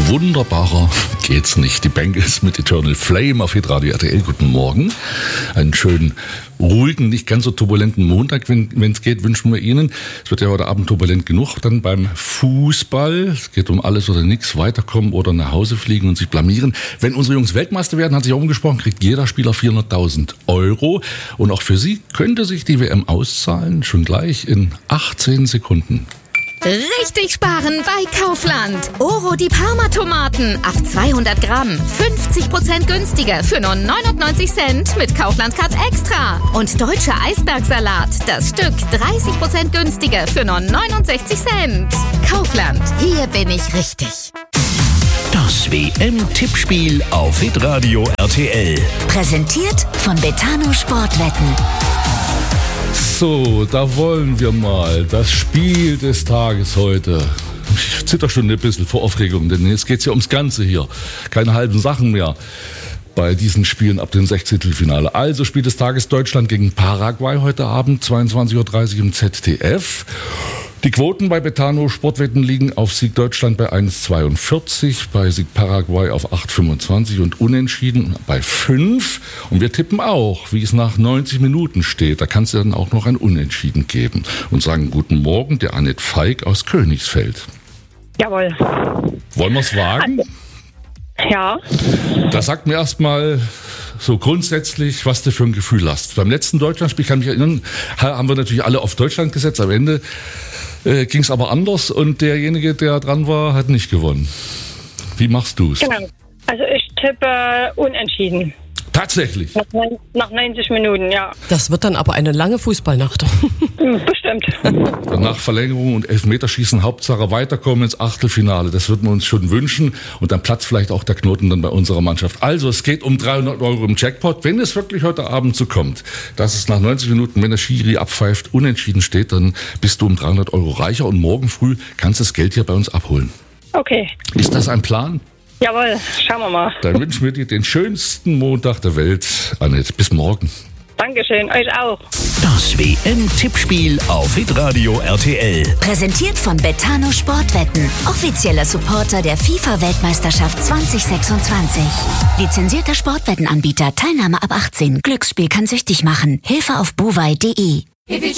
Wunderbarer geht's nicht. Die Bengals mit Eternal Flame auf Hitradio RTL. Guten Morgen. Einen schönen, ruhigen, nicht ganz so turbulenten Montag, wenn es geht, wünschen wir Ihnen. Es wird ja heute Abend turbulent genug dann beim Fußball. Es geht um alles oder nichts, weiterkommen oder nach Hause fliegen und sich blamieren. Wenn unsere Jungs Weltmeister werden, hat sich auch umgesprochen, kriegt jeder Spieler 400.000 €. Und auch für Sie könnte sich die WM auszahlen, schon gleich in 18 Sekunden. Richtig sparen bei Kaufland. Oro die Parma-Tomaten ab 200 Gramm. 50% günstiger für nur 99 Cent mit Kaufland Card Extra. Und deutscher Eisbergsalat. Das Stück 30% günstiger für nur 69 Cent. Kaufland. Hier bin ich richtig. Das WM-Tippspiel auf Hitradio RTL. Präsentiert von Betano Sportwetten. So, da wollen wir mal das Spiel des Tages heute. Ich zitter schon ein bisschen vor Aufregung, denn jetzt geht's ja ums Ganze hier. Keine halben Sachen mehr bei diesen Spielen ab dem 16. Also Spiel des Tages Deutschland gegen Paraguay heute Abend, 22:30 Uhr im ZDF. Die Quoten bei Betano Sportwetten liegen auf Sieg Deutschland bei 1,42, bei Sieg Paraguay auf 8,25 und Unentschieden bei 5. Und wir tippen auch, wie es nach 90 Minuten steht. Da kann es ja dann auch noch ein Unentschieden geben. Und sagen guten Morgen, der Annette Feig aus Königsfeld. Jawohl. Wollen wir es wagen? Ja. Da sagt mir erstmal so grundsätzlich, was du für ein Gefühl hast. Beim letzten Deutschlandspiel, kann ich mich erinnern, haben wir natürlich alle auf Deutschland gesetzt. Am Ende ging es aber anders und derjenige, der dran war, hat nicht gewonnen. Wie machst du es? Genau. Also ich tippe unentschieden. Tatsächlich? Nach 90 Minuten, ja. Das wird dann aber eine lange Fußballnacht. Bestimmt. Danach Verlängerung und Elfmeterschießen, Hauptsache weiterkommen ins Achtelfinale. Das würden wir uns schon wünschen. Und dann platzt vielleicht auch der Knoten dann bei unserer Mannschaft. Also es geht um 300 € im Jackpot. Wenn es wirklich heute Abend so kommt, dass es nach 90 Minuten, wenn der Schiri abpfeift, unentschieden steht, dann bist du um 300 € reicher. Und morgen früh kannst du das Geld hier bei uns abholen. Okay. Ist das ein Plan? Jawohl, schauen wir mal. Dann wünschen wir dir den schönsten Montag der Welt, Annette. Bis morgen. Dankeschön, euch auch. Das WM-Tippspiel auf Hitradio RTL. Präsentiert von Betano Sportwetten. Offizieller Supporter der FIFA-Weltmeisterschaft 2026. Lizenzierter Sportwettenanbieter. Teilnahme ab 18. Glücksspiel kann süchtig machen. Hilfe auf buwei.de.